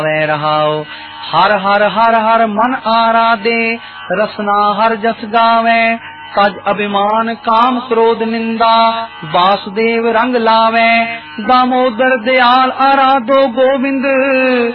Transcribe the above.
रहाओ। हर हर हर हर मन आराधे, रसना हर जस गावे। तज अभिमान काम क्रोध निंदा, वासुदेव रंग लावे। दामोदर दयाल आराधो गोविंद,